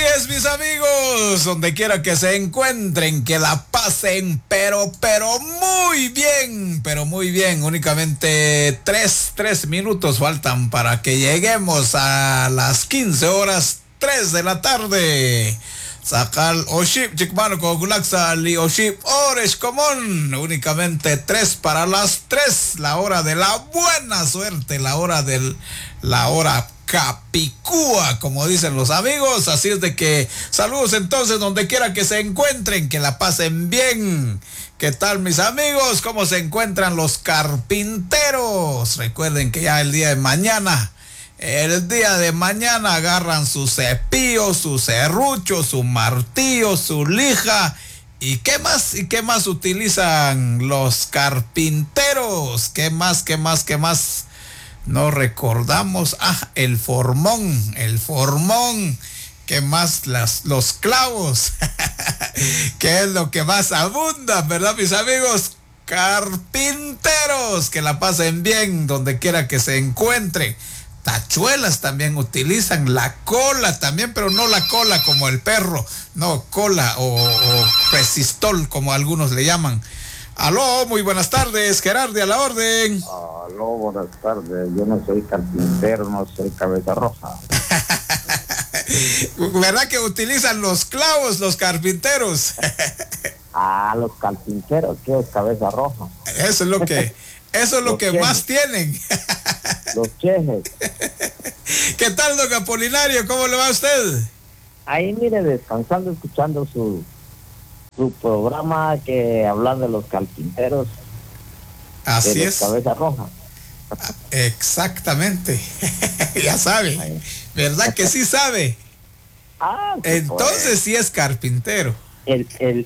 es, mis amigos, donde quiera que se encuentren, que la pasen, pero muy bien. Únicamente tres minutos faltan para que lleguemos a las 15:03 de la tarde. Sakal Oship, Chikmano, Kogulaxa, Li Oship, Ores Común. Únicamente 3 para las 3, la hora de la buena suerte, la hora Capicúa, como dicen los amigos. Así es de que saludos entonces donde quiera que se encuentren, que la pasen bien. ¿Qué tal, mis amigos? ¿Cómo se encuentran los carpinteros? Recuerden que ya el día de mañana agarran su cepillo, su serrucho, su martillo, su lija. ¿Y qué más utilizan los carpinteros? ¿Qué más? No recordamos. El formón. ¿Qué más? Los clavos. ¿Qué es lo que más abunda, verdad, mis amigos? Carpinteros, que la pasen bien donde quiera que se encuentren. Tachuelas también utilizan, la cola también, pero no la cola como el perro, no, cola o resistol como algunos le llaman. Aló, muy buenas tardes, Gerardi, a la orden. Aló, buenas tardes, yo no soy carpintero, no soy cabeza roja. ¿Verdad que utilizan los clavos los carpinteros? Los carpinteros, ¿qué es cabeza roja? Eso es lo que chejes. Más tienen. Los chejes. ¿Qué tal, don Apolinario? ¿Cómo le va a usted? Ahí, mire, descansando, escuchando su programa que hablan de los carpinteros. Así de es. Cabeza roja. Exactamente. Ya sabe. ¿Verdad que sí sabe? Entonces sí es carpintero. El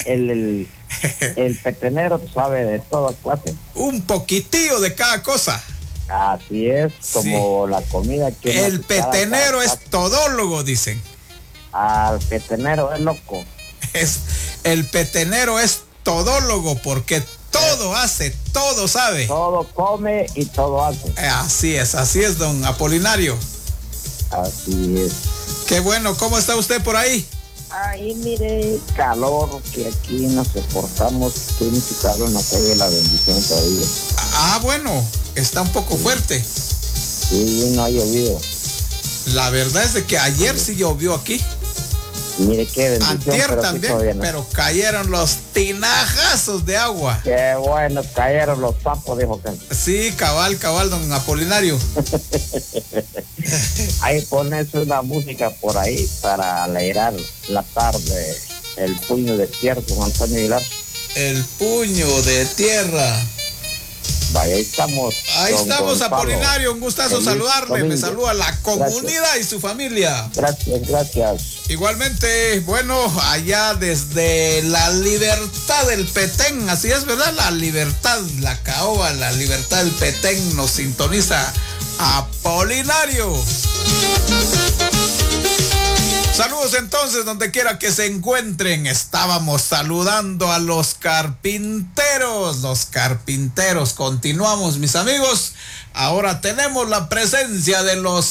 petenero sabe de todas clases. Un poquitillo de cada cosa. Así es, como la comida que... El petenero es todólogo, dicen. El petenero es loco. El petenero es todólogo porque todo hace, todo sabe. Todo come y todo hace. Así es, don Apolinario. Así es. Qué bueno, ¿cómo está usted por ahí? Ahí, mire, calor, que aquí nos soportamos, que mucho calor en la calle, la bendición todavía. Bueno, está un poco fuerte. Sí, no ha llovido. La verdad es de que ayer sí llovió aquí. Mire qué bendición. Antier pero también, pero cayeron los tinajazos de agua. Qué bueno, cayeron los sapos, dijo que. Sí, cabal, don Apolinario. Ahí pones una música por ahí para alegrar la tarde. El puño de tierra con Antonio Aguilar. El puño de tierra. Vaya, ahí estamos. Ahí estamos, Apolinario, un gustazo saludarle. Domingo. Me saluda la comunidad y su familia. Gracias. Igualmente, bueno, allá desde la Libertad del Petén, así es, ¿verdad? La Libertad, la caoba, la Libertad del Petén nos sintoniza Apolinario. Saludos entonces donde quiera que se encuentren. Estábamos saludando a los carpinteros. Continuamos, mis amigos. Ahora tenemos la presencia de los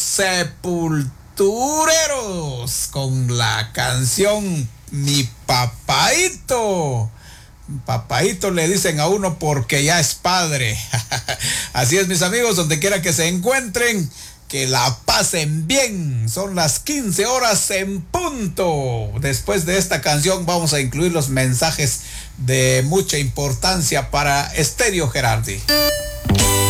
sepultureros con la canción Mi Papaito. Papaito le dicen a uno porque ya es padre. Así es, mis amigos, donde quiera que se encuentren, que la pasen bien. Son las 15:00 en punto. Después de esta canción vamos a incluir los mensajes de mucha importancia para Estéreo Gerardi.